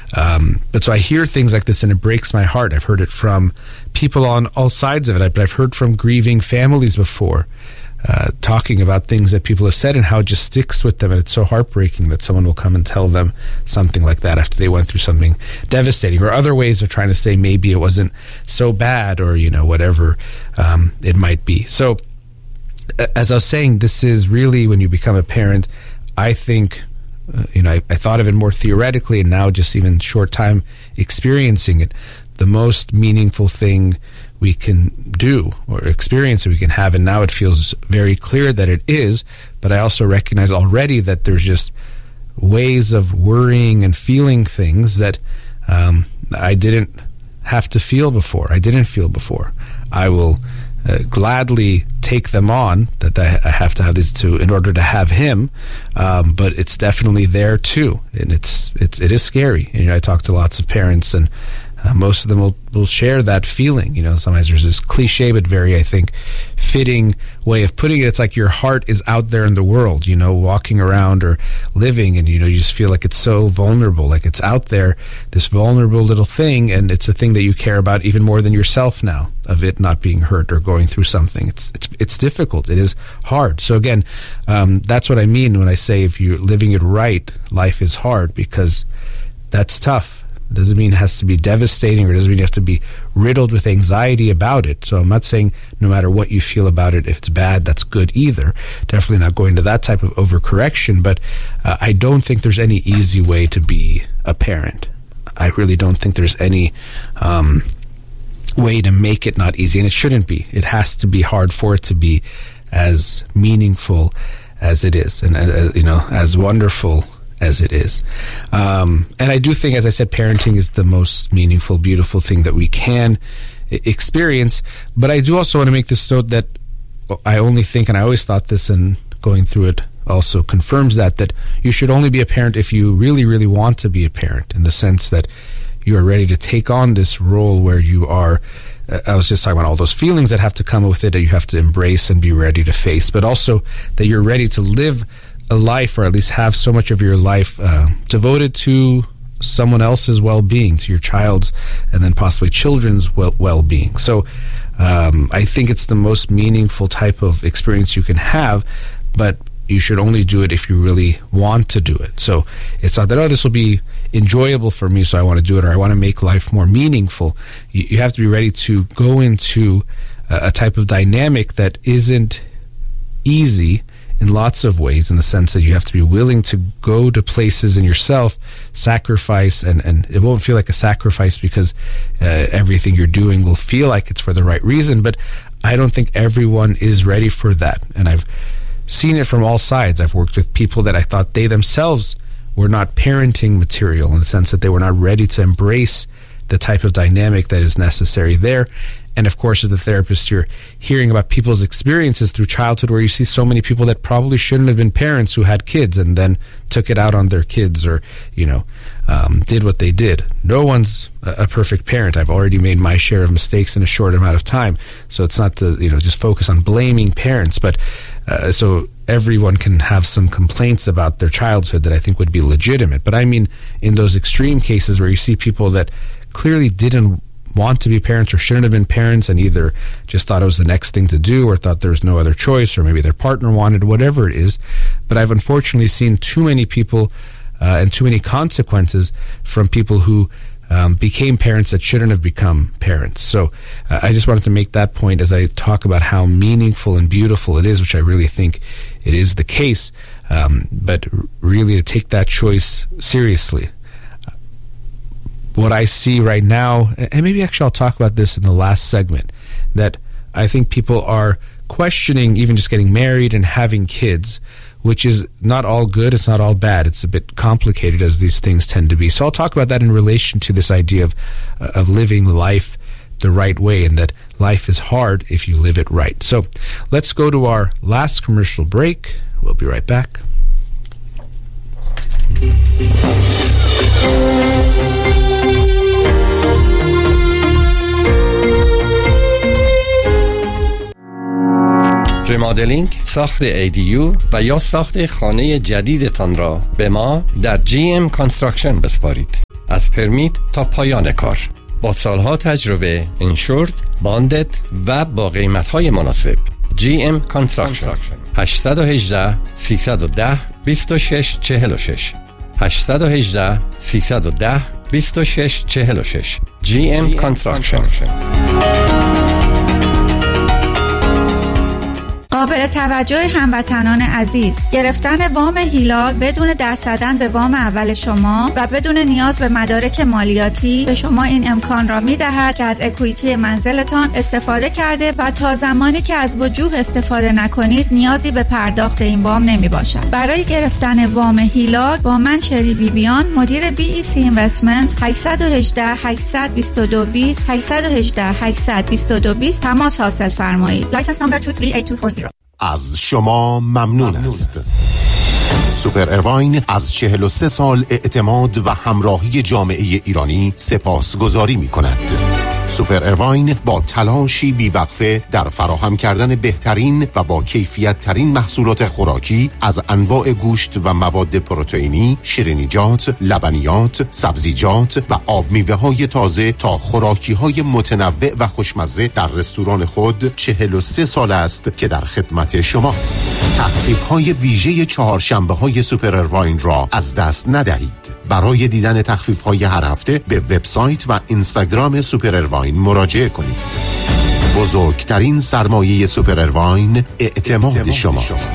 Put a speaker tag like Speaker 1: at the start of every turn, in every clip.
Speaker 1: But so I hear things like this and it breaks my heart. I've heard it from people on all sides of it, but I've heard from grieving families before, talking about things that people have said and how it just sticks with them, and it's so heartbreaking that someone will come and tell them something like that after they went through something devastating, or other ways of trying to say maybe it wasn't so bad, or whatever it might be. So as I was saying, this is really, when you become a parent, I think I thought of it more theoretically, and now just even short time experiencing it, the most meaningful thing we can do or experience that we can have. And now it feels very clear that it is, but I also recognize already that there's just ways of worrying and feeling things that I didn't have to feel before. I didn't feel before. I will gladly take them on, that I have to have this in order to have him, but it's definitely there too, and it is scary. And I talk to lots of parents, and most of them will share that feeling. Sometimes there's this cliche but very, I think, fitting way of putting it. It's like your heart is out there in the world, walking around or living, and you just feel like it's so vulnerable, like it's out there, this vulnerable little thing, and it's a thing that you care about even more than yourself now, of it not being hurt or going through something. It's difficult. It is hard. So again, that's what I mean when I say if you're living it right, life is hard, because that's tough. It doesn't mean it has to be devastating, or it doesn't mean you have to be riddled with anxiety about it. So I'm not saying no matter what you feel about it, if it's bad, that's good either. Definitely not going to that type of overcorrection, but I don't think there's any easy way to be a parent. I really don't think there's any way to make it not easy, and it shouldn't be. It has to be hard for it to be as meaningful as it is, and as wonderful as it is. And I do think, as I said, parenting is the most meaningful, beautiful thing that we can experience. But I do also want to make this note that I only think, and I always thought this, and going through it also confirms that you should only be a parent if you really, really want to be a parent, in the sense that you are ready to take on this role where you are, I was just talking about all those feelings that have to come with it, that you have to embrace and be ready to face, but also that you're ready to live a life, or at least have so much of your life devoted to someone else's well-being, to your child's and then possibly children's well-being. So I think it's the most meaningful type of experience you can have, but you should only do it if you really want to do it. So it's not that, this will be enjoyable for me, so I want to do it, or I want to make life more meaningful. You have to be ready to go into a type of dynamic that isn't easy in lots of ways, in the sense that you have to be willing to go to places in yourself, sacrifice, and it won't feel like a sacrifice because everything you're doing will feel like it's for the right reason, but I don't think everyone is ready for that. And I've seen it from all sides. I've worked with people that I thought they themselves were not parenting material, in the sense that they were not ready to embrace the type of dynamic that is necessary there. And of course, as a therapist, you're hearing about people's experiences through childhood, where you see so many people that probably shouldn't have been parents who had kids and then took it out on their kids, or did what they did. No one's a perfect parent. I've already made my share of mistakes in a short amount of time, so it's not to just focus on blaming parents, but so everyone can have some complaints about their childhood that I think would be legitimate. But I mean, in those extreme cases where you see people that clearly didn't want to be parents or shouldn't have been parents, and either just thought it was the next thing to do, or thought there was no other choice, or maybe their partner wanted, whatever it is. But I've unfortunately seen too many people and too many consequences from people who became parents that shouldn't have become parents. So I just wanted to make that point as I talk about how meaningful and beautiful it is, which I really think it is the case, but really to take that choice seriously. What I see right now, and maybe actually I'll talk about this in the last segment, that I think people are questioning even just getting married and having kids, which is not all good, it's not all bad. It's a bit complicated, as these things tend to be. So I'll talk about that in relation to this idea of living life the right way, and that life is hard if you live it right. So let's go to our last commercial break. We'll be right back.
Speaker 2: ریمادلینگ، ساخت ADU و یا ساخت خانه جدیدتان را به ما در GM Construction بسپارید. از پرمیت تا پایان کار. با سالها تجربه، انشورد، باندد و با قیمت‌های مناسب. GM Construction 818 310 2646 818 310 2646 GM Construction.
Speaker 3: قابل توجه هموطنان عزیز، گرفتن وام هیلال بدون دست زدن به وام اول شما و بدون نیاز به مدارک مالیاتی به شما این امکان را می‌دهد که از اکویتی منزلتان استفاده کرده و تا زمانی که از وجوه استفاده نکنید نیازی به پرداخت این وام نمی‌باشد. برای گرفتن وام هیلال با من شری بیبیان، مدیر BEC Investments 818 822 20 818 822 20 تماس حاصل فرمایید. لایسنس نمبر 238240.
Speaker 4: از شما ممنون است. سوپر ارواین از 43 سال اعتماد و همراهی جامعه ایرانی سپاسگزاری می کند. سوپر ارواین با تلاشی بیوقفه در فراهم کردن بهترین و با کیفیت ترین محصولات خوراکی از انواع گوشت و مواد پروتئینی، شیرینیجات، لبنیات، سبزیجات و آب میوه های تازه تا خوراکی های متنوع و خوشمزه در رستوران خود 43 سال است که در خدمت شماست. تخفیف های ویژه چهارشنبه های سوپر ارواین را از دست ندهید. برای دیدن تخفیف های هر هفته به وبسایت و اینستاگرام سوپر ارواین مراجعه کنید. بزرگترین سرمایه سوپر ارواین اعتماد شماست.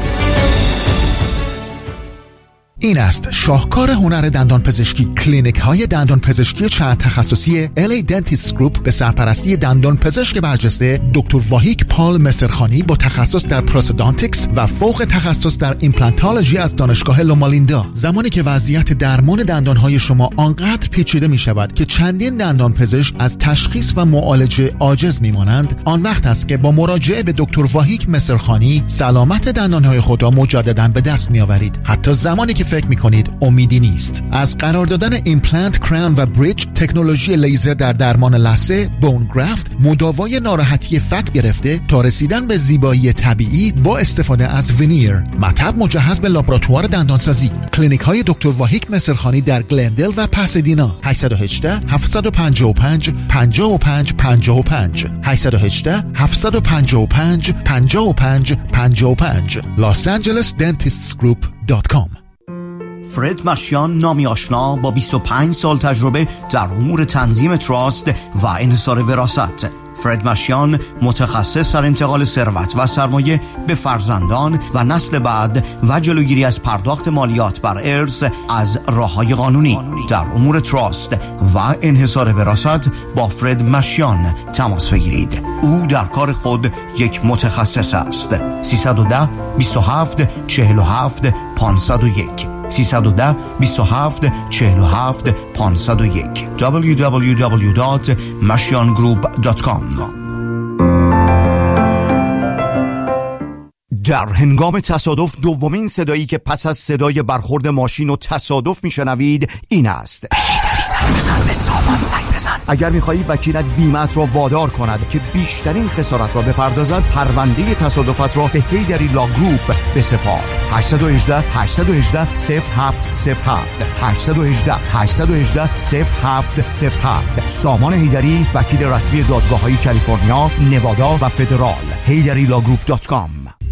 Speaker 5: این است شاهکار هنر دندان پزشکی. کلینیک های دندان پزشکی چند تخصصی LA Dentist Group به سرپرستی دندان پزشک برجسته دکتر واهیک پال مصرخانی با تخصص در پروستودانتیکس و فوق تخصص در ایمپلانتولوژی از دانشگاه لومالیندا. زمانی که وضعیت درمان دندان های شما آنقدر پیچیده می شود که چندین دندان پزشک از تشخیص و معالجه عاجز می مانند، آن وقت است که با مراجعه به دکتر واهیک مصرخانی سلامت دندان های خود را مجددا به دست می آورید، حتی زمانی که فکر می‌کنید امیدی نیست. از قرار دادن ایمپلنت، کراون و بریج، تکنولوژی لیزر در درمان لثه، بون گرافت، مداوای ناراحتی فک گرفته تا رسیدن به زیبایی طبیعی با استفاده از وینیر، مطب مجهز به لابراتوار دندانسازی. کلینیک‌های دکتر واهیک مصرخانی در گلندل و پاسادینا 818 755 55 55 818 755 55 55 losangelesdentistsgroup.com.
Speaker 6: فرد مشیان، نامی آشنا با 25 سال تجربه در امور تنظیم تراست و انحصار وراثت. فرد مشیان متخصص در انتقال ثروت و سرمایه به فرزندان و نسل بعد و جلوگیری از پرداخت مالیات بر ارث از راه‌های قانونی. در امور تراست و انحصار وراثت با فرد مشیان تماس بگیرید. او در کار خود یک متخصص است. 310 27 47 501 310 27 47 501 www.mashiangroup.com. در هنگام تصادف دومین صدایی که پس از صدای برخورد ماشین و تصادف میشنوید این است: بزن به سامان زنگ بزن. اگر میخواهی وکیلت بیمه‌ات را وادار کند که بیشترین خسارت را بپردازد، پرونده تصادفات را به هیدری لا گروپ بسپار. 818 818 0707 818 818 0707. سامان هیدری، وکیل رسمی دادگاه‌های کالیفرنیا، نوادا و فدرال. HeyDaddyLawGroup.com.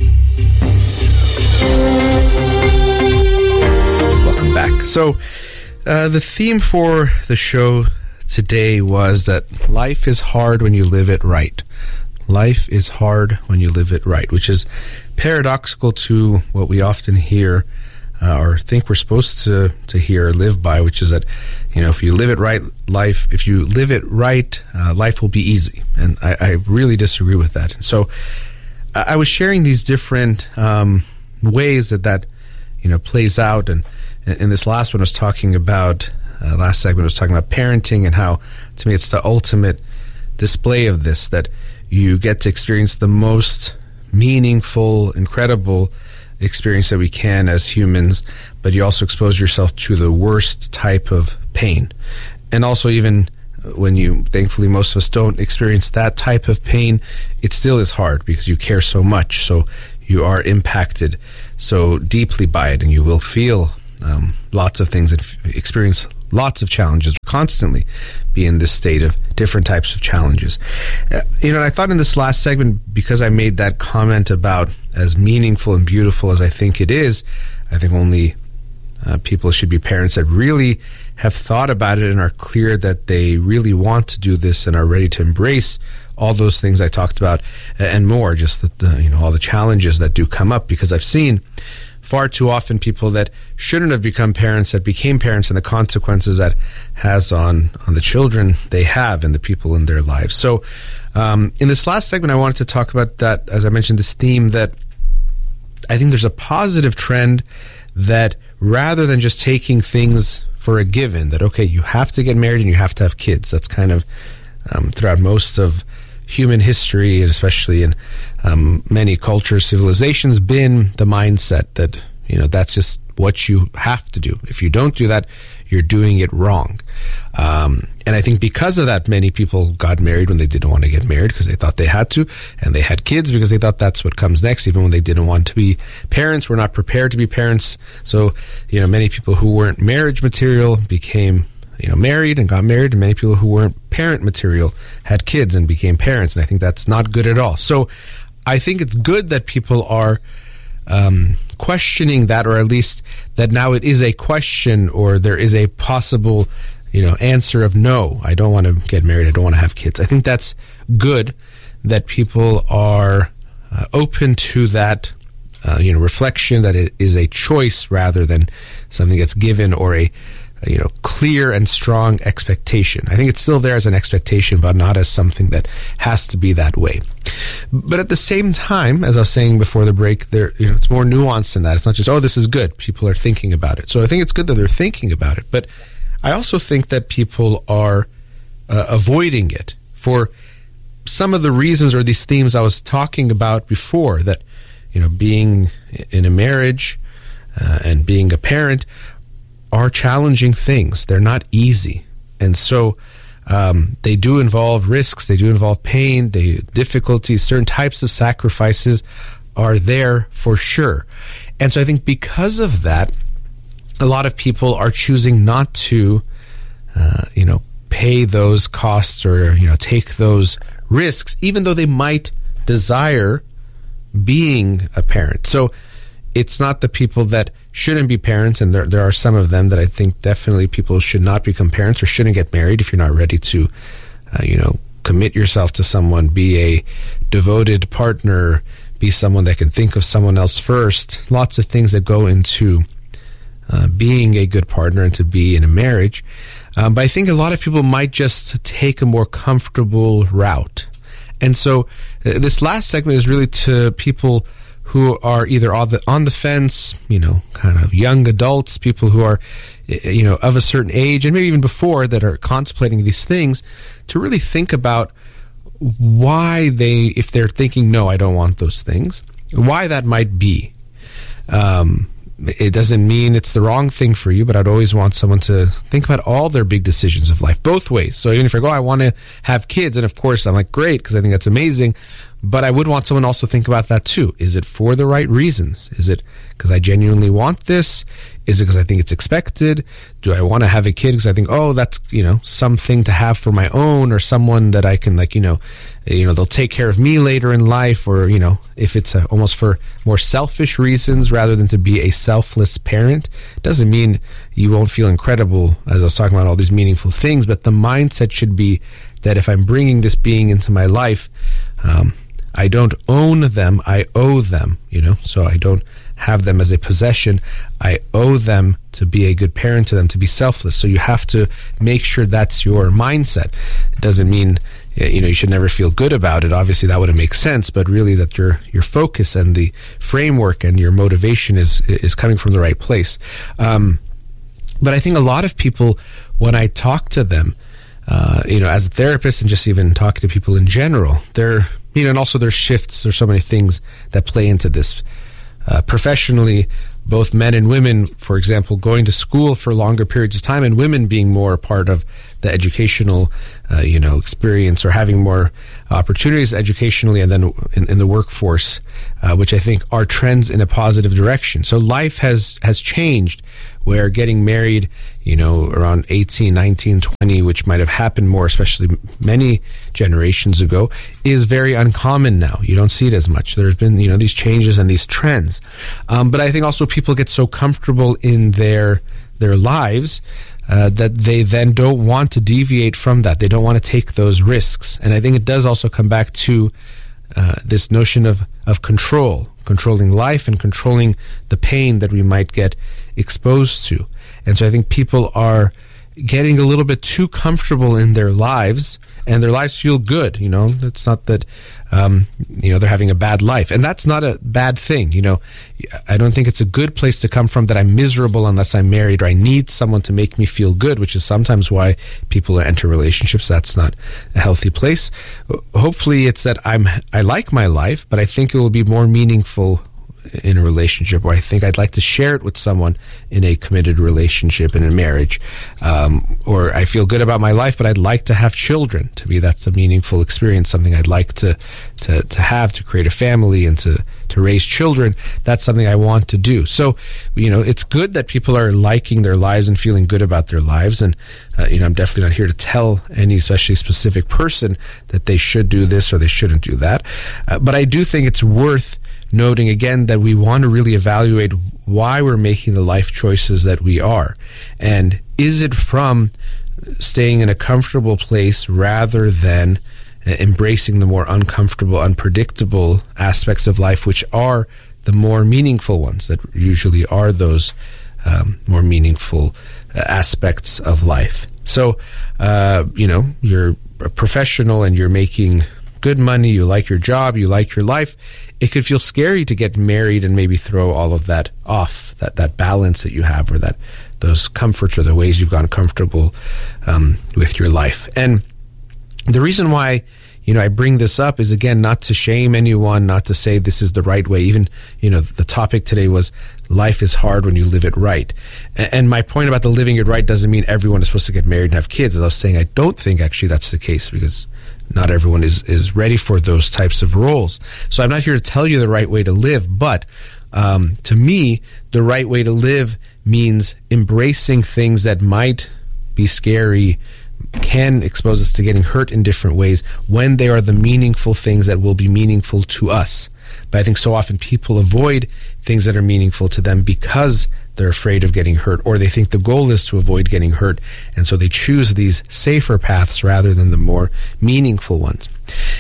Speaker 1: Welcome back. So, the theme for the show today was that life is hard when you live it right. Life is hard when you live it right, which is paradoxical to what we often hear or think we're supposed to hear or live by, which is that, you know, if you live it right, if you live it right, life will be easy. And I really disagree with that. And so I was sharing these different ways that you know plays out, and in this last one I was talking about last segment I was talking about parenting, and how to me it's the ultimate display of this, that you get to experience the most meaningful, incredible experience that we can as humans, but you also expose yourself to the worst type of pain. And also, even when you, thankfully most of us don't experience that type of pain, it still is hard because you care so much, so you are impacted so deeply by it, and you will feel lots of things and experience lots of challenges, constantly be in this state of different types of challenges. And I thought in this last segment, because I made that comment about as meaningful and beautiful as I think it is, I think only people should be parents that really have thought about it and are clear that they really want to do this and are ready to embrace all those things I talked about and more, just that all the challenges that do come up, because I've seen far too often people that shouldn't have become parents that became parents, and the consequences that has on the children they have and the people in their lives. So in this last segment, I wanted to talk about that, as I mentioned, this theme that I think there's a positive trend that rather than just taking things for a given, that, okay, you have to get married and you have to have kids. That's kind of throughout most of human history, and especially in many cultures, civilizations, been the mindset that, that's just what you have to do. If you don't do that, you're doing it wrong. And I think because of that, many people got married when they didn't want to get married because they thought they had to, and they had kids because they thought that's what comes next, even when they didn't want to be parents, were not prepared to be parents. So, many people who weren't marriage material became married and got married, and many people who weren't parent material had kids and became parents, and I think that's not good at all. So I think it's good that people are questioning that, or at least that now it is a question, or there is a possible answer of no, I don't want to get married, I don't want to have kids. I think that's good that people are open to that reflection, that it is a choice rather than something that's given, or a clear and strong expectation. I think it's still there as an expectation, but not as something that has to be that way. But at the same time, as I was saying before the break, it's more nuanced than that. It's not just, this is good. People are thinking about it. So I think it's good that they're thinking about it. But I also think that people are avoiding it for some of the reasons, or these themes I was talking about before, that, being in a marriage and being a parent are challenging things. They're not easy. And so they do involve risks, they do involve pain, difficulties, certain types of sacrifices are there for sure. And so I think because of that, a lot of people are choosing not to, pay those costs, or, take those risks, even though they might desire being a parent. So it's not the people that shouldn't be parents, and there are some of them that I think definitely people should not become parents or shouldn't get married if you're not ready to, commit yourself to someone, be a devoted partner, be someone that can think of someone else first. Lots of things that go into being a good partner and to be in a marriage. But I think a lot of people might just take a more comfortable route. And so this last segment is really to people who are either on the fence, kind of young adults, people who are, of a certain age, and maybe even before, that are contemplating these things, to really think about why if they're thinking, no, I don't want those things, why that might be. It doesn't mean it's the wrong thing for you, but I'd always want someone to think about all their big decisions of life, both ways. So even if I go, I want to have kids, and of course I'm like, great, because I think that's amazing, but I would want someone also to think about that too. Is it for the right reasons? Is it because I genuinely want this? Is it because I think it's expected? Do I want to have a kid because I think, that's, something to have for my own, or someone that I can, they'll take care of me later in life, or, if it's almost for more selfish reasons rather than to be a selfless parent. It doesn't mean you won't feel incredible, as I was talking about all these meaningful things, but the mindset should be that if I'm bringing this being into my life, I don't own them, I owe them, so I don't have them as a possession. I owe them to be a good parent to them, to be selfless. So you have to make sure that's your mindset. It doesn't mean, you should never feel good about it. Obviously, that wouldn't make sense, but really that your focus and the framework and your motivation is coming from the right place. But I think a lot of people, when I talk to them, as a therapist and just even talking to people in general, and also there's shifts, there's so many things that play into this. Professionally, both men and women, for example, going to school for longer periods of time, and women being more a part of the educational, experience, or having more opportunities educationally and then in the workforce, which I think are trends in a positive direction. So life has changed where getting married, around 18, 19, 20, which might have happened more, especially many generations ago, is very uncommon now. You don't see it as much. There's been, these changes and these trends. But I think also people get so comfortable in their lives that they then don't want to deviate from that. They don't want to take those risks. And I think it does also come back to this notion of controlling life and controlling the pain that we might get exposed to. And so I think people are getting a little bit too comfortable in their lives, and their lives feel good. It's not that they're having a bad life, and that's not a bad thing. I don't think it's a good place to come from, that I'm miserable unless I'm married, or I need someone to make me feel good, which is sometimes why people enter relationships. That's not a healthy place. Hopefully it's that I like my life, but I think it will be more meaningful in a relationship, where I think I'd like to share it with someone in a committed relationship, in a marriage, or I feel good about my life, but I'd like to have children. To me, that's a meaningful experience, something I'd like to have, to create a family and to raise children. That's something I want to do. So, it's good that people are liking their lives and feeling good about their lives. And, I'm definitely not here to tell any especially specific person that they should do this or they shouldn't do that. But I do think it's worth noting again that we want to really evaluate why we're making the life choices that we are. And is it from staying in a comfortable place rather than embracing the more uncomfortable, unpredictable aspects of life, which are the more meaningful ones, that usually are those more meaningful aspects of life. So, you're a professional and you're making good money, you like your job, you like your life. It could feel scary to get married and maybe throw all of that off, that balance that you have, or those comforts or the ways you've gotten comfortable with your life. And the reason why, I bring this up is, again, not to shame anyone, not to say this is the right way. Even, the topic today was life is hard when you live it right. And my point about the living it right doesn't mean everyone is supposed to get married and have kids. As I was saying, I don't think actually that's the case, because not everyone is ready for those types of roles. So I'm not here to tell you the right way to live, but to me, the right way to live means embracing things that might be scary, can expose us to getting hurt in different ways, when they are the meaningful things that will be meaningful to us. But I think so often people avoid things that are meaningful to them because they're afraid of getting hurt, or they think the goal is to avoid getting hurt, and so they choose these safer paths rather than the more meaningful ones.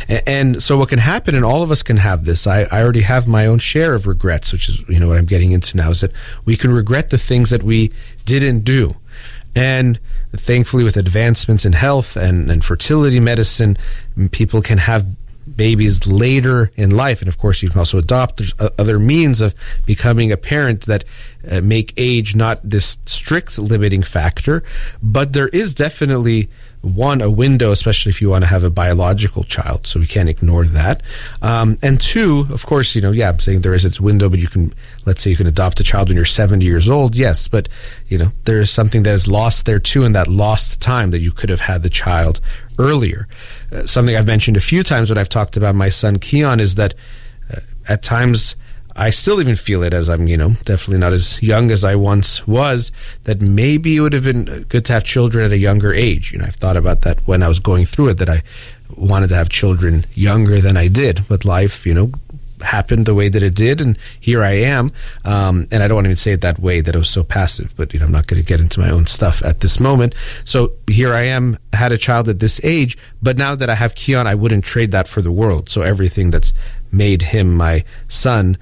Speaker 1: And so what can happen, and all of us can have this, I already have my own share of regrets, which is what I'm getting into now, is that we can regret the things that we didn't do. And thankfully, with advancements in health and fertility medicine, people can have babies later in life. And of course, you can also adopt. There's other means of becoming a parent that make age not this strict limiting factor. But there is definitely, one, a window, especially if you want to have a biological child. So we can't ignore that. And two, of course, I'm saying there is its window, but let's say you can adopt a child when you're 70 years old. Yes, but, there's something that is lost there too, in that lost time that you could have had the child earlier. Something I've mentioned a few times when I've talked about my son Keon is that at times I still even feel it, as I'm, definitely not as young as I once was, that maybe it would have been good to have children at a younger age. I've thought about that when I was going through it, that I wanted to have children younger than I did, but life, happened the way that it did, and here I am. And I don't want to even say it that way, that it was so passive, but I'm not going to get into my own stuff at this moment. So here I am, had a child at this age, but now that I have Keon, I wouldn't trade that for the world. So everything that's made him my son,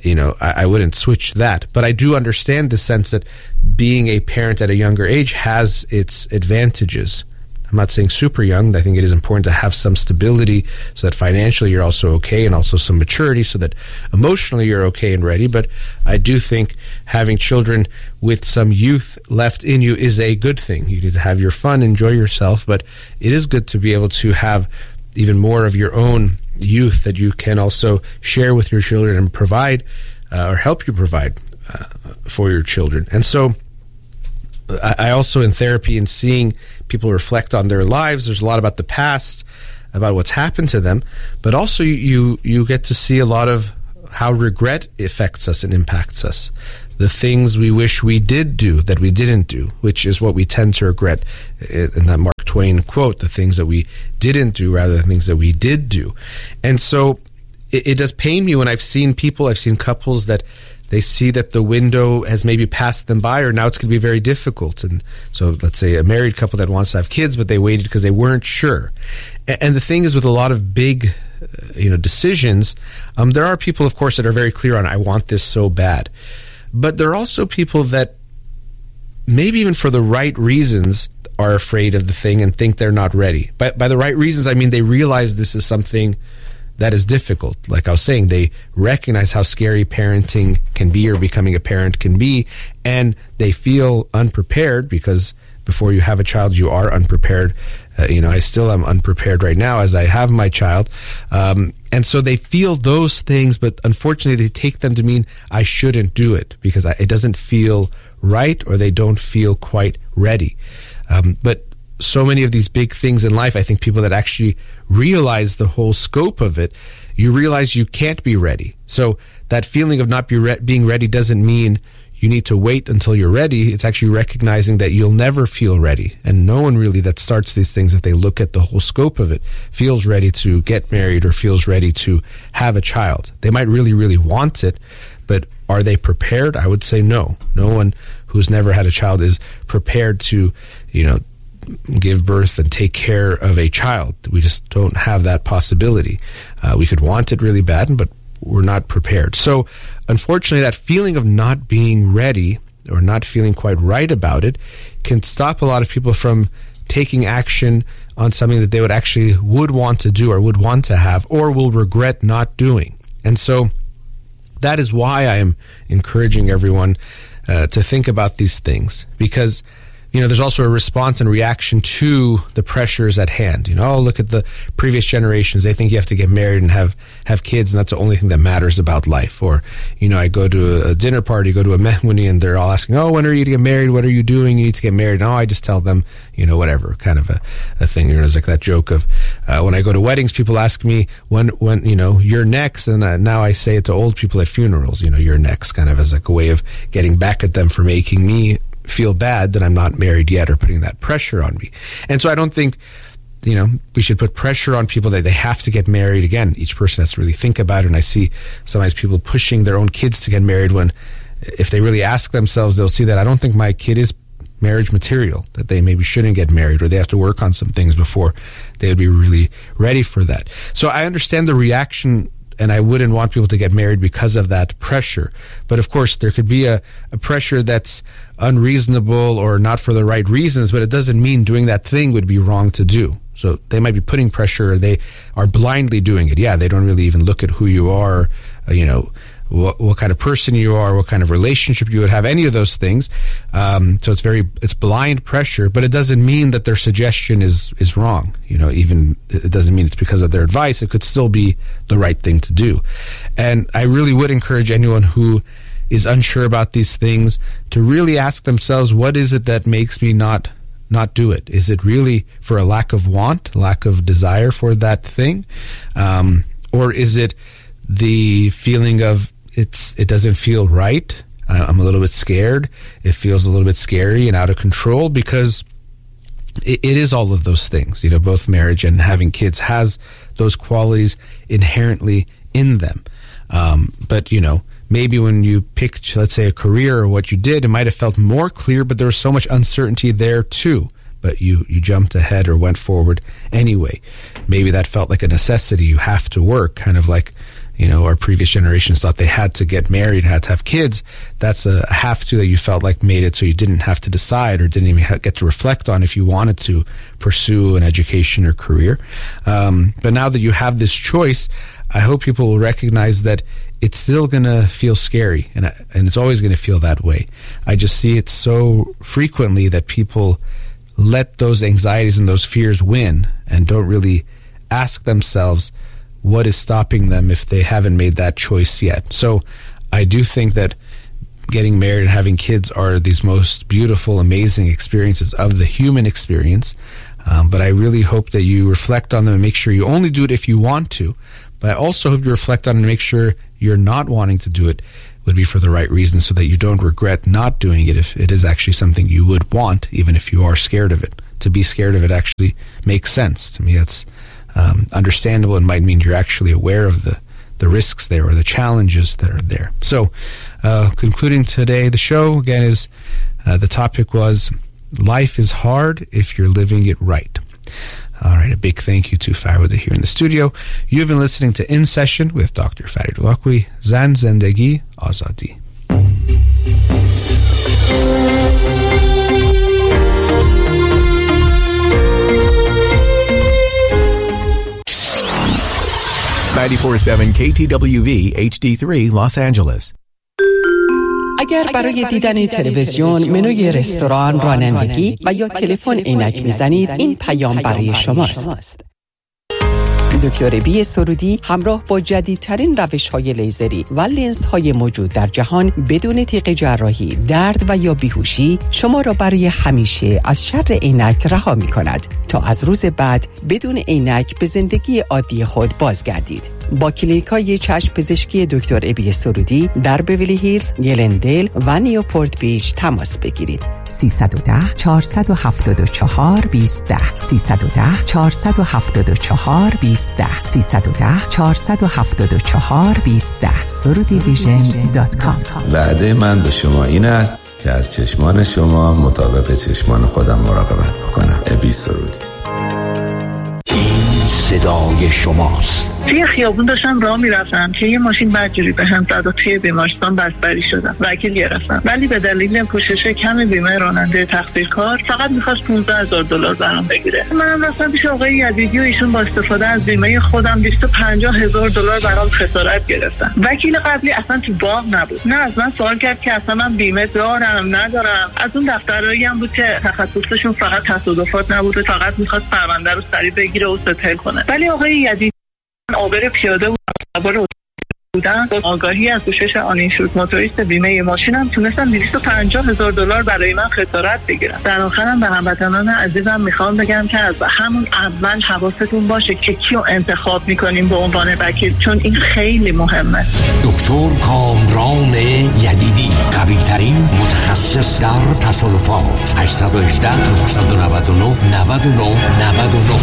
Speaker 1: I wouldn't switch that. But I do understand the sense that being a parent at a younger age has its advantages. I'm not saying super young. I think it is important to have some stability so that financially you're also okay, and also some maturity so that emotionally you're okay and ready. But I do think having children with some youth left in you is a good thing. You need to have your fun, enjoy yourself, but it is good to be able to have even more of your own youth that you can also share with your children and provide or help you provide for your children. And so I also, in therapy and seeing people reflect on their lives, there's a lot about the past, about what's happened to them, but also you get to see a lot of how regret affects us and impacts us. the things we wish we did do that we didn't do, which is what we tend to regret in that Mark Twain quote, the things that we didn't do rather than things that we did do. And so it does pain me when I've seen couples that they see that the window has maybe passed them by, or now it's going to be very difficult. And so let's say a married couple that wants to have kids, but they waited because they weren't sure. And the thing is, with a lot of big decisions, there are people, of course, that are very clear on, I want this so bad. But there are also people that maybe even for the right reasons are afraid of the thing and think they're not ready. By the right reasons, I mean they realize this is something that is difficult. Like I was saying, they recognize how scary parenting can be, or becoming a parent can be, and they feel unprepared because before you have a child, you are unprepared. I still am unprepared right now as I have my child. And so they feel those things, but unfortunately they take them to mean I shouldn't do it because it doesn't feel right, or they don't feel quite ready. But so many of these big things in life, I think people that actually realize the whole scope of it, you realize you can't be ready. So that feeling of not being ready doesn't mean you need to wait until you're ready. It's actually recognizing that you'll never feel ready. And no one really that starts these things, if they look at the whole scope of it, feels ready to get married or feels ready to have a child. They might really, really want it, but are they prepared? I would say no. No one who's never had a child is prepared to, give birth and take care of a child. We just don't have that possibility. We could want it really bad, but we're not prepared. So unfortunately, that feeling of not being ready or not feeling quite right about it can stop a lot of people from taking action on something that they would want to do or would want to have or will regret not doing. And so that is why I am encouraging everyone to think about these things, because there's also a response and reaction to the pressures at hand. Look at the previous generations. They think you have to get married and have kids, and that's the only thing that matters about life. Or, I go to a dinner party, go to a mehmuni, and they're all asking, when are you to get married? What are you doing? You need to get married. I just tell them, whatever, kind of a thing. There's like that joke of when I go to weddings, people ask me when you're next, and now I say it to old people at funerals, you're next, kind of as like a way of getting back at them for making me feel bad that I'm not married yet or putting that pressure on me. And so I don't think, we should put pressure on people that they have to get married. Again, each person has to really think about it. And I see sometimes people pushing their own kids to get married when, if they really ask themselves, they'll see that I don't think my kid is marriage material, that they maybe shouldn't get married, or they have to work on some things before they would be really ready for that. So I understand the reaction, and I wouldn't want people to get married because of that pressure. But of course, there could be a pressure that's unreasonable or not for the right reasons, but it doesn't mean doing that thing would be wrong to do. So they might be putting pressure, or they are blindly doing it. Yeah, they don't really even look at who you are, what kind of person you are, what kind of relationship you would have, any of those things. So it's blind pressure, but it doesn't mean that their suggestion is wrong. Even it doesn't mean it's because of their advice. It could still be the right thing to do. And I really would encourage anyone who is unsure about these things to really ask themselves, what is it that makes me not do it? Is it really for a lack of want, lack of desire for that thing? Or is it the feeling of it doesn't feel right? I'm a little bit scared. It feels a little bit scary and out of control, because it is all of those things. Both marriage and having kids has those qualities inherently in them. But maybe when you picked, let's say, a career or what you did, it might have felt more clear, but there was so much uncertainty there too. But you jumped ahead or went forward anyway. Maybe that felt like a necessity. You have to work, kind of like, our previous generations thought they had to get married, had to have kids. That's a have to that you felt like made it so you didn't have to decide or didn't even get to reflect on if you wanted to pursue an education or career. But now that you have this choice, I hope people will recognize that it's still going to feel scary, and it's always going to feel that way. I just see it so frequently that people let those anxieties and those fears win and don't really ask themselves what is stopping them if they haven't made that choice yet. So I do think that getting married and having kids are these most beautiful, amazing experiences of the human experience. But I really hope that you reflect on them and make sure you only do it if you want to. But I also hope you reflect on it and make sure you're not wanting to do it would be for the right reasons, so that you don't regret not doing it if it is actually something you would want, even if you are scared of it. To be scared of it actually makes sense. To me, that's understandable and might mean you're actually aware of the risks there or the challenges that are there. So, concluding today, the show again is, the topic was, life is hard if you're living it right. All right, a big thank you to Farwada here in the studio. You've been listening to In Session with Dr. Farid Holakwi, Zan Zendegi Azadi.
Speaker 7: KTWV HD3 Los Angeles.
Speaker 8: اگر برای دیدن تلویزیون، منوی رستوران، رانندگی و یا تلفن عینک میزنید، این پیام برای شماست. دکتر بی سرودی همراه با جدیدترین روش‌های لیزری و لنزهای موجود در جهان بدون تیغ جراحی، درد و یا بیهوشی شما را برای همیشه از شر عینک رها می‌کند تا از روز بعد بدون عینک به زندگی عادی خود بازگردید. با کلینیک‌های چشم پزشکی دکتر ابی سرودی در بیولی هیلز، گلندل و نیوپورت بیچ تماس بگیرید. 310 474 2010 310 474 2010 310 474 2010 surudivision.com.
Speaker 9: وعده من به شما این است که از چشمان شما مطابق چشمان خودم مراقبت بکنم. ابی سرودی.
Speaker 6: این صدای شماست.
Speaker 10: توی خیابون داشتم راه میرفتم که یه ماشین بدجوری به هم زد و توی بیمارستان بستری شدم. وکیل گرفتم، ولی به دلیل پوشش کم بیمه راننده تقصیرکار فقط می‌خواست $15,000 برام بگیره. منم رفتم پیش آقای یزیدی و ایشون با استفاده از بیمه خودم $250,000 برام خسارت گرفتن. وکیل قبلی اصلا تو باغ نبود، نه از من سوال کرد که اصلا من بیمه دارم ندارم. از اون دفترایی هم بود که تخصصشون فقط تصادفات نبود، فقط می‌خواست پرونده رو سریع بگیره و ستل کنه. ولی آقای یزیدی عابر پیاده بودن، با آگاهی از پوشش آنینشورد موتوریست بیمه ماشینم تونستم $250,000 برای من خسارت بگیرم. در آخرم به هموطنان عزیزم میخوام بگم که از همون اول حواستون باشه که کیو انتخاب میکنیم به عنوان وکیل، چون این خیلی مهمه.
Speaker 6: دکتر کامران یدیدی، قوی ترین متخصص در تصادفات. 818 999 9999.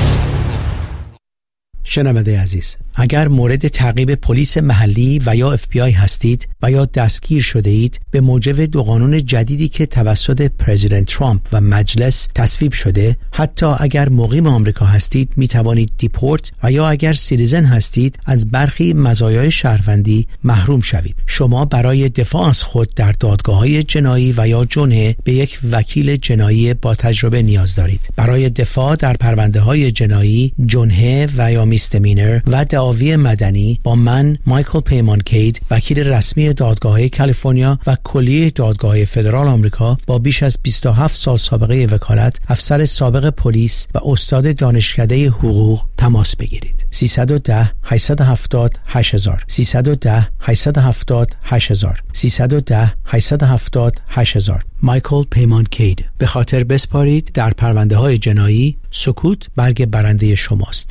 Speaker 11: شنونده عزیز، اگر مورد تعقیب پلیس محلی و یا FBI هستید و یا دستگیر شده اید به موجب دو قانون جدیدی که توسط پرزیدنت ترامپ و مجلس تصویب شده، حتی اگر مقیم آمریکا هستید می توانید دیپورت و یا اگر سیتیزن هستید از برخی مزایای شهروندی محروم شوید. شما برای دفاع از خود در دادگاه‌های جنایی و یا جنحه به یک وکیل جنایی با تجربه نیاز دارید. برای دفاع در پرونده‌های جنایی، جنحه و یا میستمینر و دعاوی مدنی با من مایکل پیمان کید، وکیل رسمی دادگاه‌های کالیفرنیا و کلیه دادگاه‌های فدرال آمریکا با بیش از 27 سال سابقه وکالت، افسر سابق پلیس و استاد دانشکده حقوق تماس بگیرید. 310 870 8000 310 870 8000 310 870 8000. مایکل پیمان کید. به خاطر بسپارید در پرونده‌های جنایی، سکوت برگ برنده شماست.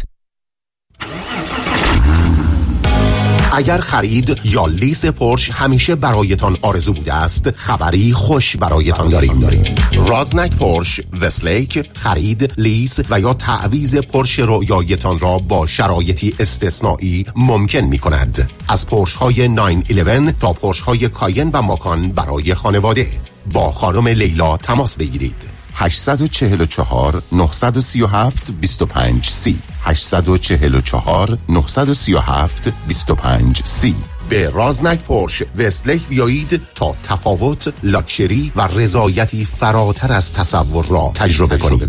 Speaker 4: اگر خرید یا لیز پورش همیشه برایتان آرزو بوده است، خبری خوش برایتان داریم. رازنک پورش وستلیک خرید، لیز و یا تعویض پورش رویایتان را با شرایطی استثنایی ممکن می کند. از پورش های 911 تا پورش های کاین و ماکان برای خانواده. با خانم لیلا تماس بگیرید. 844 937 25 30 844 937 25 30. به رازنک پورش وستلیک بیایید تا تفاوت، لاکچری و رضایتی فراتر از تصور را تجربه کنید.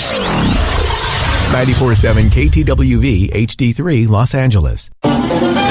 Speaker 7: 94.7 KTWV HD3 Los Angeles.